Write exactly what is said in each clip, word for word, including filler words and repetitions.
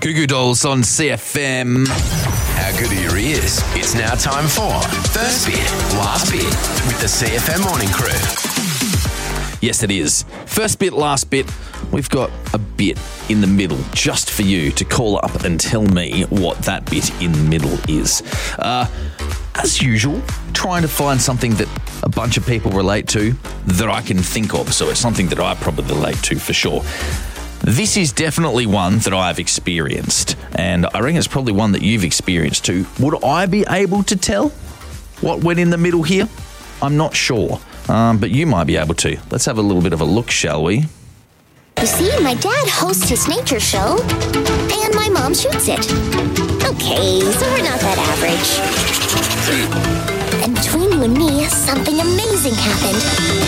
Goo Goo Dolls on C F M. How good are your ears? It's now time for First Bit, Last Bit with the C F M Morning Crew. Yes, it is. First bit, last bit. We've got a bit in the middle just for you to call up and tell me what that bit in the middle is. Uh, as usual, trying to find something that a bunch of people relate to that I can think of. So it's something that I probably relate to for sure. This is definitely one that I've experienced, and I reckon it's probably one that you've experienced too. Would I be able to tell what went in the middle here? I'm not sure, um, but you might be able to. Let's have a little bit of a look, shall we? You see, my dad hosts his nature show, and my mom shoots it. Okay, so we're not that average. And between you and me, something amazing happened.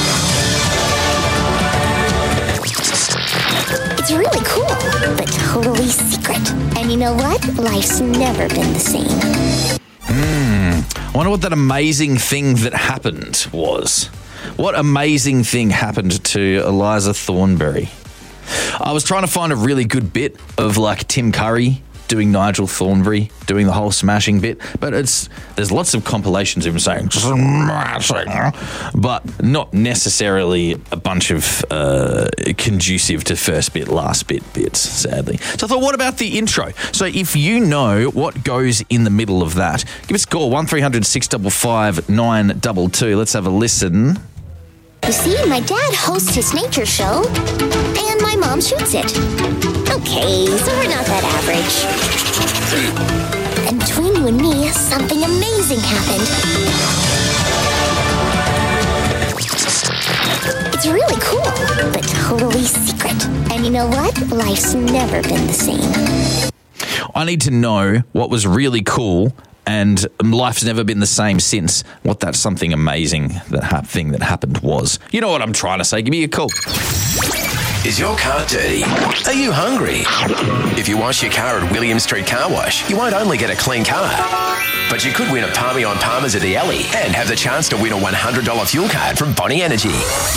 It's really cool, but totally secret. And you know what? Life's never been the same. Hmm. I wonder what that amazing thing that happened was. What amazing thing happened to Eliza Thornberry? I was trying to find a really good bit of like Tim Curry doing Nigel Thornberry, doing the whole smashing bit, but it's there's lots of compilations of him saying smashing, but not necessarily a bunch of uh, conducive to first bit, last bit bits, sadly. So I thought, what about the intro? So if you know what goes in the middle of that, give us a call, one three hundred six five five nine two two. Let's have a listen. You see, my dad hosts his nature show, and my mom shoots it. Okay, so we're not that average. And between you and me, something amazing happened. It's really cool, but totally secret. And you know what? Life's never been the same. I need to know what was really cool, and life's never been the same since. What that something amazing that ha- thing that happened was. You know what I'm trying to say. Give me a call. Is your car dirty? Are you hungry? If you wash your car at William Street Car Wash, you won't only get a clean car, but you could win a Palmy on Palmer's at the Alley and have the chance to win a one hundred dollars fuel card from Bonnie Energy.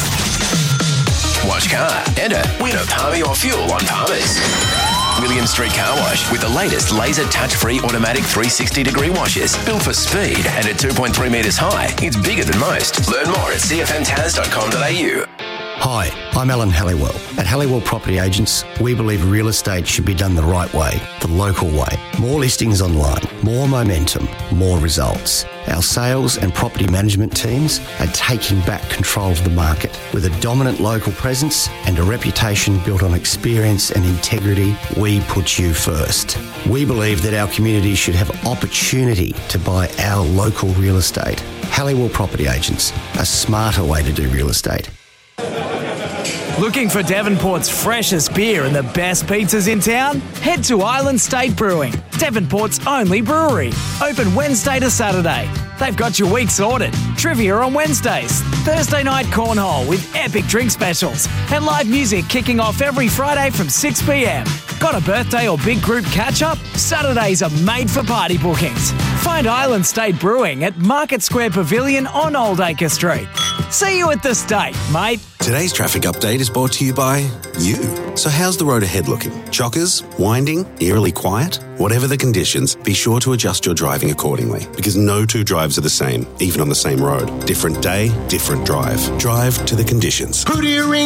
Wash car, enter, win a Palmy or fuel on Palmer's. William Street Car Wash with the latest laser touch-free automatic three sixty degree washes. Built for speed and at two point three metres high, it's bigger than most. Learn more at c f m taz dot com dot a u. Hi, I'm Alan Halliwell. At Halliwell Property Agents, we believe real estate should be done the right way, the local way. More listings online, more momentum, more results. Our sales and property management teams are taking back control of the market. With a dominant local presence and a reputation built on experience and integrity, we put you first. We believe that our community should have opportunity to buy our local real estate. Halliwell Property Agents, a smarter way to do real estate. Looking for Devonport's freshest beer and the best pizzas in town? Head to Island State Brewing, Devonport's only brewery. Open Wednesday to Saturday. They've got your week sorted. Trivia on Wednesdays, Thursday night cornhole with epic drink specials, and live music kicking off every Friday from six p m. Got a birthday or big group catch-up? Saturdays are made for party bookings. Find Island State Brewing at Market Square Pavilion on Old Acre Street. See you at the State, mate. Today's traffic update is brought to you by you. So how's the road ahead looking? Chockers? Winding? Eerily quiet? Whatever the conditions, be sure to adjust your driving accordingly, because no two drives are the same, even on the same road. Different day, different drive. Drive to the conditions. Who do you ring